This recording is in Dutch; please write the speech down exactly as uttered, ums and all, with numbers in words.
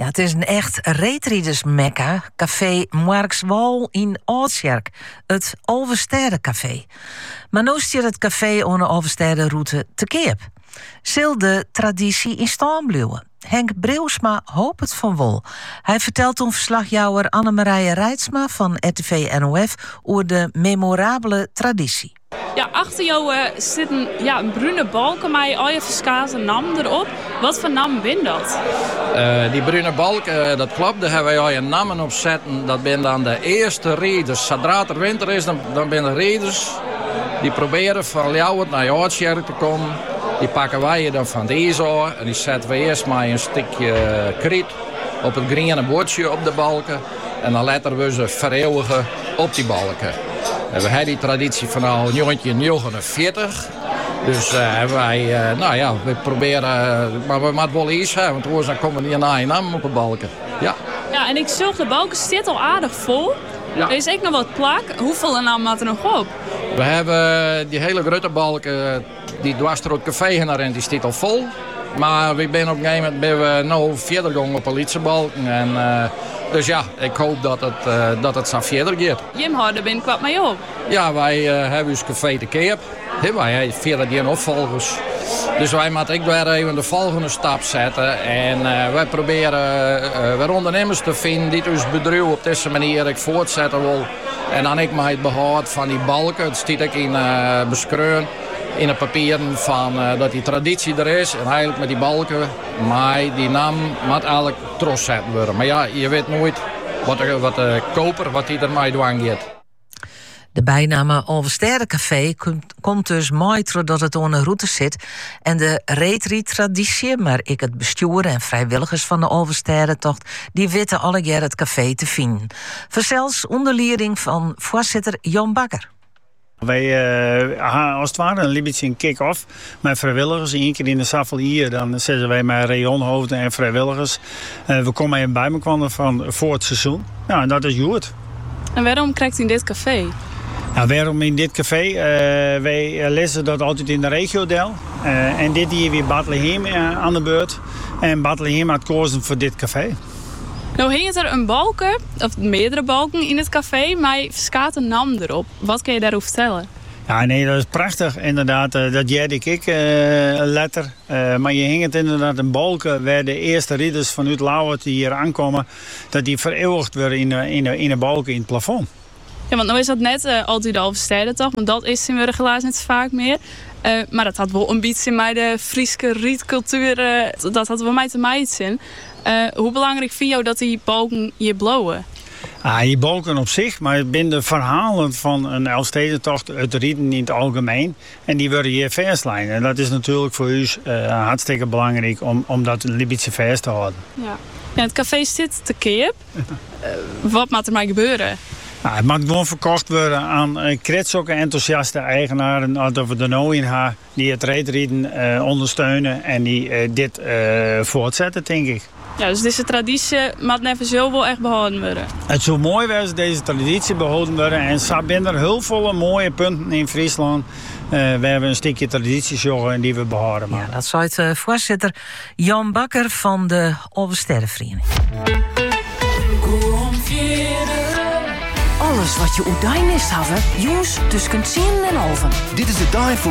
Ja, het is een echt reetriedersmekka. Café Markswal in Oudkerk. Het Alverstede Café. Maar nu stiert het café aan de Alverstede route te keep. Zil de traditie in stand blijven? Henk Breusma hoopt het van wel. Hij vertelt toen verslagjouwer Annemarije Reitsma van R T V N O F over de memorabele traditie. Ja, achter jou uh, zit een, ja, een bruine balken met al je verskazen naam erop. Wat voor naam ben dat? Uh, die bruine balken, dat klopt, daar hebben wij al je namen op zetten. Dat zijn dan de eerste rieders. Zodra het winter is, dan, dan zijn de rieders die proberen van Ljouwert naar Oudkerk te komen. Die pakken wij dan van deze en die zetten we eerst maar een stukje kriet op het groene bordje op de balken. En dan laten we ze vereeuwigen op die balken. En we hebben die traditie van al negentien negenenveertig. Dus uh, hebben wij, uh, nou ja, we proberen, uh, maar we moeten wel iets hebben, want anders dan komen we niet naar je naam op de balken. Ja. Ja, en ik zag de balken zit al aardig vol. Ja. Er is ook nog wat plak. Hoeveel naam maakt er nog op? We hebben die hele grote balken, die dwars door het café heen en die staat al vol. Maar we zijn op een gegeven moment ben we nou verder gegaan op politiebalken. En, uh, dus ja, ik hoop dat het, uh, dat het zo verder gaat. Jim Harder bent kwam mee op. Ja, wij uh, hebben ons café te keep. He, wij hebben verder die opvolgers. Dus wij moeten ik weer even de volgende stap zetten. En uh, wij proberen uh, weer ondernemers te vinden die ons bedrijf op deze manier ik voortzetten wil. En dan ik mij het behoud van die balken. Het stiet ik in uh, beschreven. In het papieren van uh, dat die traditie er is. En eigenlijk met die balken. Maar die naam moet eigenlijk trots zetten worden. Maar ja, je weet nooit wat de, wat de koper wat die ermee doen gaat. De bijnaam Alverstede Café komt, komt dus mooi doordat het aan de route zit. En de retri-traditie, maar ik het bestuur en vrijwilligers van de Alverstede-tocht, die weten alle jaar het café te vinden. Verzels onder leiding van voorzitter Jan Bakker. Wij uh, als het ware een beetje een kick-off met vrijwilligers. Eén keer in de Safel hier, dan zetten wij met rayonhoofden en vrijwilligers. Uh, we komen even bij elkaar van voor het seizoen. Nou, en dat is goed. En waarom krijgt u in dit café? Nou, waarom in dit café? Uh, wij lezen dat altijd in de regio-deel. Uh, en dit hier weer Bethlehem uh, aan de beurt. En Bethlehem had gekozen voor dit café. Nou hing er een balken, of meerdere balken in het café, maar verskaat een naam erop. Wat kun je daarover vertellen? Ja, nee, dat is prachtig. Inderdaad, uh, dat jij ik uh, letter. Uh, maar je hing het inderdaad een balken waar de eerste ridders vanuit Lauwert die hier aankomen, dat die vereeuwigd worden in de, in de, in de balken in het plafond. Ja, want nou is dat net uh, altijd de Alverstede toch, want dat is in Wurgelaars niet vaak meer. Uh, maar dat had wel een beetje in mij de Friese rietcultuur, uh, dat had wel mij te maken in. Uh, hoe belangrijk vind je dat die balken hier blowen? Ah, die balken op zich, maar het zijn de verhalen van een Elfstedentocht uit rieten in het algemeen. En die worden hier vastlijnen. En dat is natuurlijk voor u uh, hartstikke belangrijk om, om dat een beetje vast te houden. Ja. Ja, het café zit te keep. Uh, wat moet er maar gebeuren? Nou, het mag gewoon verkocht worden aan uh, kretsokken enthousiaste eigenaren dat we er nou in hebben die het reetrieden uh, ondersteunen en die uh, dit uh, voortzetten, denk ik. Ja, dus deze traditie moet even zo wel echt behouden worden. Het zou mooi zijn als deze traditie behouden worden. En zo zijn er heel veel mooie punten in Friesland. Uh, we hebben een stukje traditiezorg die we behouden. Ja, dat zei het uh, voorzitter Jan Bakker van de Alverstede-vereniging. Alles wat je oedijn is hebben, jongens, tussen tien en halven. Dit is de dag voor